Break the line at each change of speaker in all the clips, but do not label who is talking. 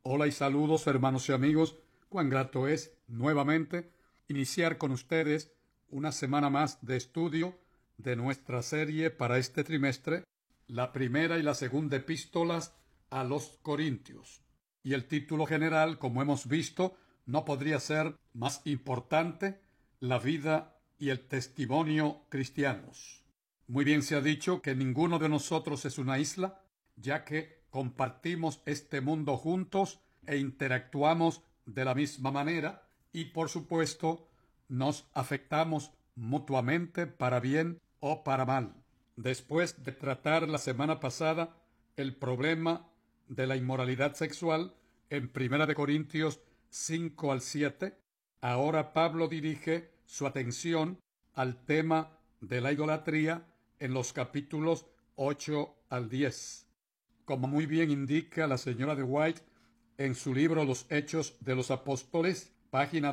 Hola y saludos, hermanos y amigos. Cuán grato es nuevamente iniciar con ustedes una semana más de estudio de nuestra serie para este trimestre, la primera y la segunda epístolas a los Corintios. Y el título general, como hemos visto, no podría ser más importante: la vida y el testimonio cristianos. Muy bien se ha dicho que ninguno de nosotros es una isla, ya que compartimos este mundo juntos e interactuamos de la misma manera y, por supuesto, nos afectamos mutuamente para bien o para mal. Después de tratar la semana pasada el problema de la inmoralidad sexual en 1 Corintios 5 al 7, ahora Pablo dirige su atención al tema de la idolatría en los capítulos 8 al 10. Como muy bien indica la señora de White en su libro Los Hechos de los Apóstoles, página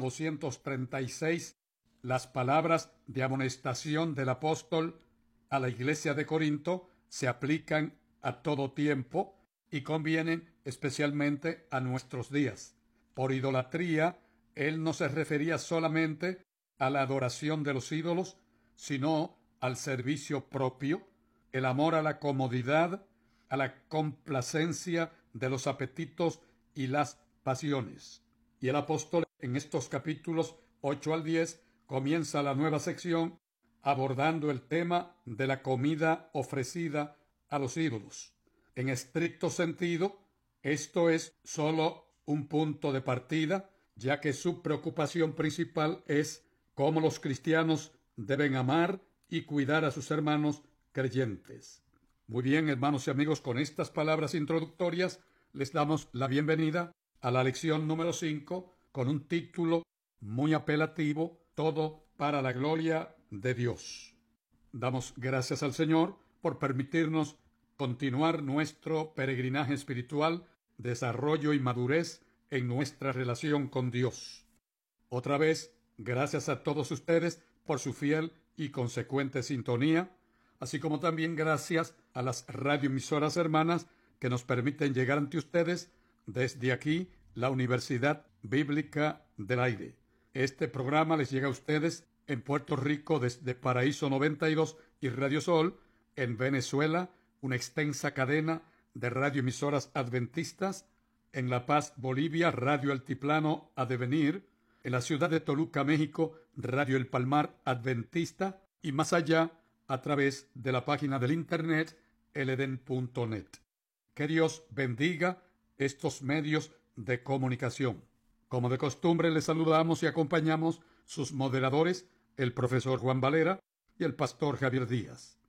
236, las palabras de amonestación del apóstol a la iglesia de Corinto se aplican a todo tiempo y convienen especialmente a nuestros días. Por idolatría, él no se refería solamente a la adoración de los ídolos, sino al servicio propio, el amor a la comodidad, a la complacencia de los apetitos y las pasiones. Y el apóstol en estos capítulos 8 al 10 comienza la nueva sección abordando el tema de la comida ofrecida a los ídolos. En estricto sentido, esto es sólo un punto de partida, ya que su preocupación principal es cómo los cristianos deben amar y cuidar a sus hermanos creyentes. Muy bien, hermanos y amigos, con estas palabras introductorias les damos la bienvenida a la lección número 5 con un título muy apelativo: Todo para la gloria de Dios. Damos gracias al Señor por permitirnos continuar nuestro peregrinaje espiritual, desarrollo y madurez en nuestra relación con Dios. Otra vez, gracias a todos ustedes por su fiel y consecuente sintonía, así como también gracias a las radioemisoras hermanas que nos permiten llegar ante ustedes desde aquí, la Universidad Bíblica del Aire. Este programa les llega a ustedes en Puerto Rico desde Paraíso 92 y Radio Sol, en Venezuela, una extensa cadena de radioemisoras adventistas, en La Paz, Bolivia, Radio Altiplano Adevenir, en la ciudad de Toluca, México, Radio El Palmar Adventista, y más allá, a través de la página del internet eleden.net. Que Dios bendiga estos medios de comunicación. Como de costumbre, les saludamos y acompañamos sus moderadores, el profesor Juan Valera y el pastor Javier Díaz.